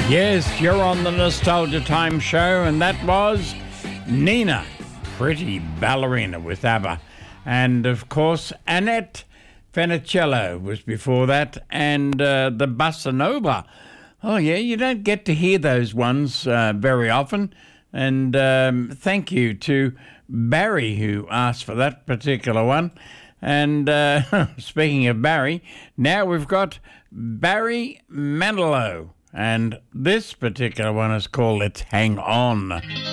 Yes, you're on the Nostalgia Time show, and that was Nina, Pretty Ballerina with ABBA. And, of course, Annette Funicello was before that, and the Bossa Nova. Oh, yeah, you don't get to hear those ones very often. And thank you to Barry, who asked for that particular one. And speaking of Barry, now we've got Barry Manilow. And this particular one is called Let's Hang On.